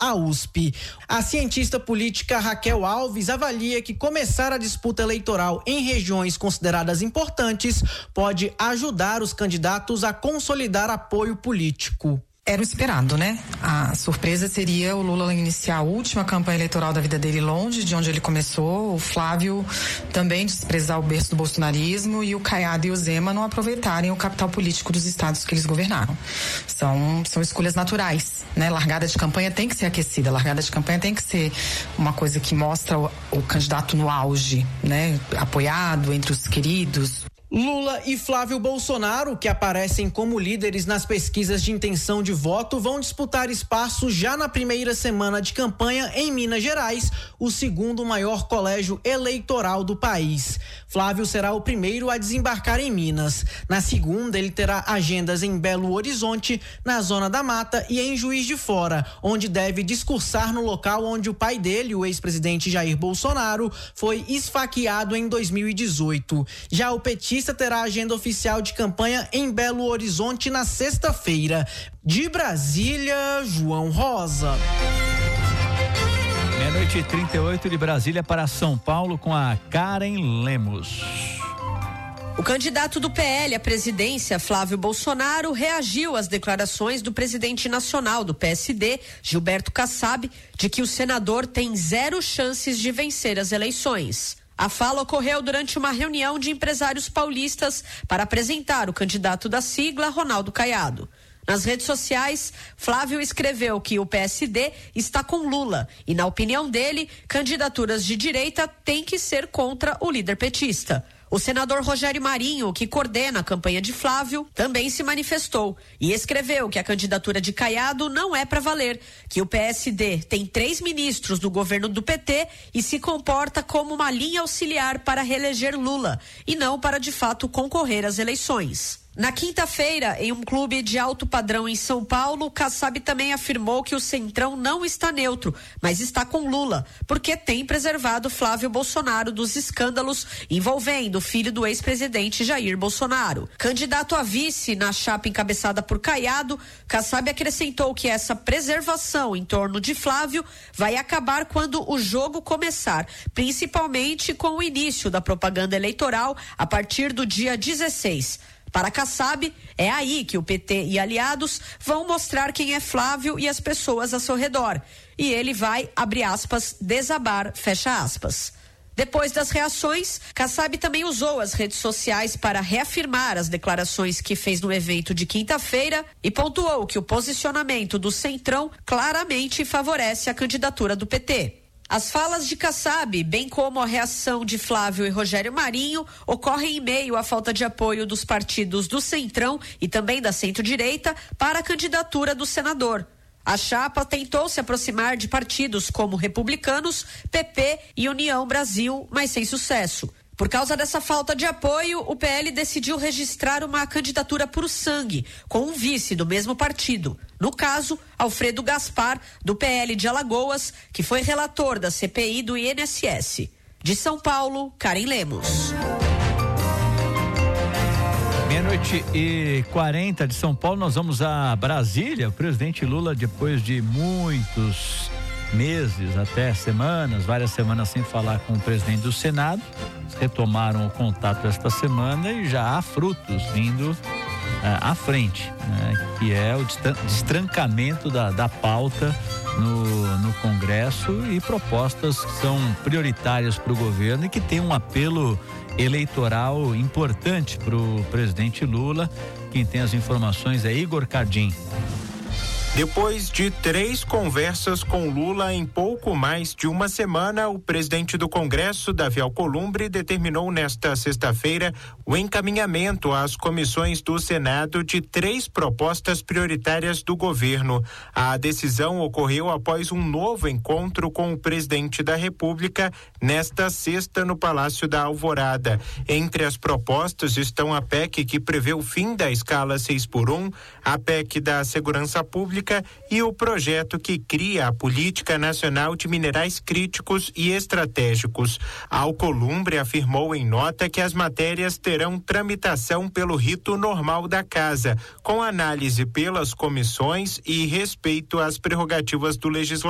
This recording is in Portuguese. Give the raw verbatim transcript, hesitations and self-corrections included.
a U S P. A cientista política Raquel Alves avalia que começar a disputa eleitoral em regiões consideradas importantes pode ajudar os candidatos a consolidar apoio político. Era o esperado, né? A surpresa seria o Lula iniciar a última campanha eleitoral da vida dele longe de onde ele começou, o Flávio também desprezar o berço do bolsonarismo e o Caiado e o Zema não aproveitarem o capital político dos estados que eles governaram. São, são escolhas naturais, né? Largada de campanha tem que ser aquecida, largada de campanha tem que ser uma coisa que mostra o, o candidato no auge, né? Apoiado entre os queridos. Lula e Flávio Bolsonaro, que aparecem como líderes nas pesquisas de intenção de voto, vão disputar espaço já na primeira semana de campanha em Minas Gerais, o segundo maior colégio eleitoral do país. Flávio será o primeiro a desembarcar em Minas. Na segunda, ele terá agendas em Belo Horizonte, na Zona da Mata e em Juiz de Fora, onde deve discursar no local onde o pai dele, o ex-presidente Jair Bolsonaro, foi esfaqueado em dois mil e dezoito. Já o petista terá agenda oficial de campanha em Belo Horizonte na sexta-feira. De Brasília, João Rosa. Meia-noite e trinta e oito de Brasília para São Paulo com a Karen Lemos. O candidato do P L à presidência, Flávio Bolsonaro, reagiu às declarações do presidente nacional do P S D, Gilberto Kassab, de que o senador tem zero chances de vencer as eleições. A fala ocorreu durante uma reunião de empresários paulistas para apresentar o candidato da sigla, Ronaldo Caiado. Nas redes sociais, Flávio escreveu que o P S D está com Lula e, na opinião dele, candidaturas de direita têm que ser contra o líder petista. O senador Rogério Marinho, que coordena a campanha de Flávio, também se manifestou e escreveu que a candidatura de Caiado não é para valer, que o P S D tem três ministros no governo do P T e se comporta como uma linha auxiliar para reeleger Lula e não para de fato concorrer às eleições. Na quinta-feira, em um clube de alto padrão em São Paulo, Kassab também afirmou que o Centrão não está neutro, mas está com Lula, porque tem preservado Flávio Bolsonaro dos escândalos envolvendo o filho do ex-presidente Jair Bolsonaro. Candidato a vice na chapa encabeçada por Caiado, Kassab acrescentou que essa preservação em torno de Flávio vai acabar quando o jogo começar, principalmente com o início da propaganda eleitoral a partir do dia dezesseis. Para Kassab, é aí que o P T e aliados vão mostrar quem é Flávio e as pessoas ao seu redor. E ele vai, abre aspas, desabar, fecha aspas. Depois das reações, Kassab também usou as redes sociais para reafirmar as declarações que fez no evento de quinta-feira e pontuou que o posicionamento do Centrão claramente favorece a candidatura do P T. As falas de Kassab, bem como a reação de Flávio e Rogério Marinho, ocorrem em meio à falta de apoio dos partidos do Centrão e também da centro-direita para a candidatura do senador. A chapa tentou se aproximar de partidos como Republicanos, P P e União Brasil, mas sem sucesso. Por causa dessa falta de apoio, o P L decidiu registrar uma candidatura por sangue, com um vice do mesmo partido. No caso, Alfredo Gaspar, do P L de Alagoas, que foi relator da C P I do I N S S. De São Paulo, Karen Lemos. Meia-noite e quarenta de São Paulo, nós vamos a Brasília. O presidente Lula, depois de muitos meses, até semanas, várias semanas sem falar com o presidente do Senado, retomaram o contato esta semana e já há frutos vindo uh, à frente, né, que é o destrancamento da, da pauta no, no Congresso e propostas que são prioritárias para o governo e que tem um apelo eleitoral importante para o presidente Lula. Quem tem as informações é Igor Cardim. Depois de três conversas com Lula em pouco mais de uma semana, o presidente do Congresso, Davi Alcolumbre, determinou nesta sexta-feira o encaminhamento às comissões do Senado de três propostas prioritárias do governo. A decisão ocorreu após um novo encontro com o presidente da República nesta sexta no Palácio da Alvorada. Entre as propostas estão a P E C que prevê o fim da escala seis por um, a P E C da Segurança Pública e o projeto que cria a Política Nacional de Minerais Críticos e Estratégicos. Alcolumbre afirmou em nota que as matérias terão tramitação pelo rito normal da Casa, com análise pelas comissões e respeito às prerrogativas do legislador.